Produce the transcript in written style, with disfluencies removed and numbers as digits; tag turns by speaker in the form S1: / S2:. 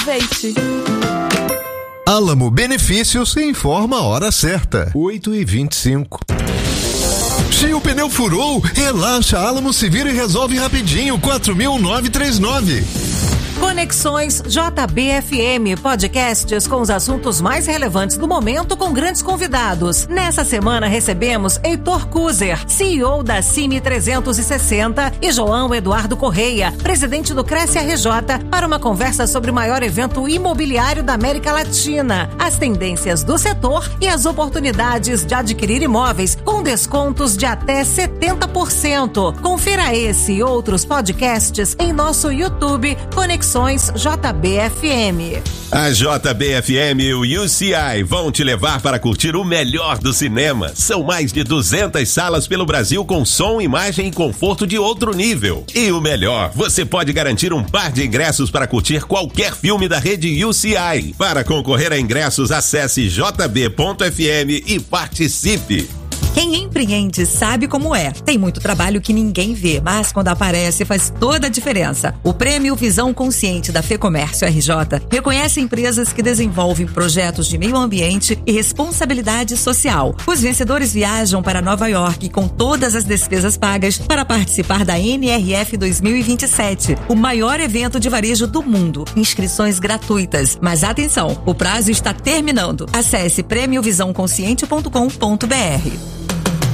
S1: Aproveite!
S2: Alamo Benefícios informa a hora certa, 8h25. Se o pneu furou, relaxa, a Alamo se vira e resolve rapidinho, 4.939.
S3: Conexões JBFM, podcasts com os assuntos mais relevantes do momento com grandes convidados. Nessa semana recebemos Heitor Kuser, CEO da CIMI 360 e João Eduardo Correia, presidente do Cresce RJ, para uma conversa sobre o maior evento imobiliário da América Latina, as tendências do setor e as oportunidades de adquirir imóveis com descontos de até 70%. Confira esse e outros podcasts em nosso YouTube Conexões JBFM.
S4: A JBFM e o UCI vão te levar para curtir o melhor do cinema. São mais de 200 salas pelo Brasil com som, imagem e conforto de outro nível. E o melhor, você pode garantir um par de ingressos para curtir qualquer filme da rede UCI. Para concorrer a ingressos, acesse jb.fm e participe.
S1: Quem empreende sabe como é. Tem muito trabalho que ninguém vê, mas quando aparece faz toda a diferença. O Prêmio Visão Consciente da FEComércio RJ reconhece empresas que desenvolvem projetos de meio ambiente e responsabilidade social. Os vencedores viajam para Nova York com todas as despesas pagas para participar da NRF 2027, o maior evento de varejo do mundo. Inscrições gratuitas. Mas atenção, o prazo está terminando. Acesse premiovisãoconsciente.com.br.